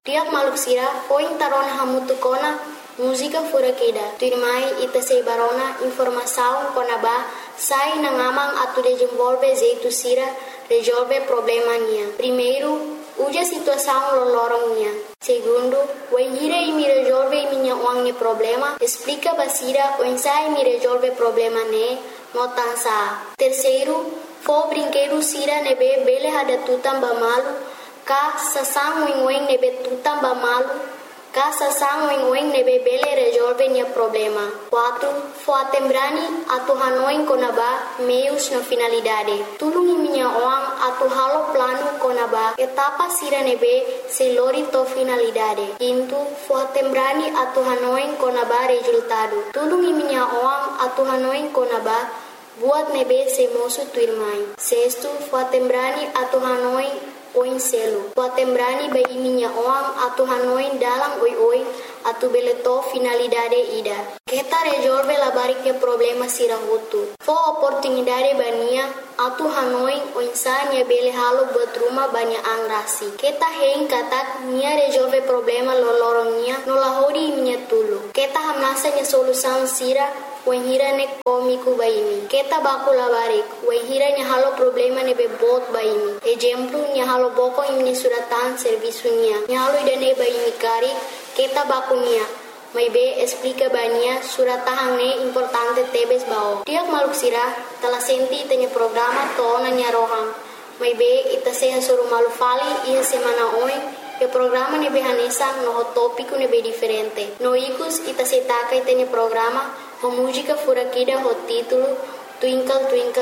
Tiak maluk sira foi tarona hamutu kona música fura kida. Tuirmai ita sei barona informação konaba sai na ngamang atu desenvolve jeito sira resolve problema nia. Primeiro, uja situação lolorong nia. Segundo, o hira me resolve minha uang problema, explica basira o ensai me resolve problema ne, notansa. Terceiro, fo brinquedo sira nebe bele hada tutam bamalu, ka sasang wing nebe tutam bamalu, ka sasang wing nebe bele resolve nia problema. 4. Fo atembrani atu hanoin konaba meios na finalidade. Tulungi minha uang atu halo plano konaba etapa sira nebe selori to finalidade. 5. Fo atembrani atu hanoin konaba resultado. Tulungi minha uang atu hanoin konaba buat nebe se mosu tuirmai. 6. Fo atembrani atu hanoin oin selo. Fo atembrani bai minha uang atu hanoin dalam oi atu beleto finalidade ida. Kita resolve la bariknya problema sira hutu. Fo oportunidade bania atu hanoin o insania bele halo buat rumah banyak angrasi. Kita hein katak nia resolve problema lolorong nia nolahori minha tulu. Kita hamnasa nia solução sira Wahira ne komiku baimi. Kita baku labarik. Wahira nya halo problema ne bebot baimi. Exemplo nya halo boko imni suratan servisu nya. Nya halo idane baimi kari. Kita baku nia. Mai be explica bania suratahang ne importante tebes bao. Tiak maluk sira telah senti tanya programa to nya rohang. Mai be ita seha suruh malu fali ia semana oin. E programa ne behanesa no tópico ne be diferente. No ikus ita setaka itanya programa. A música fura kida ho título Twinkle Twinkle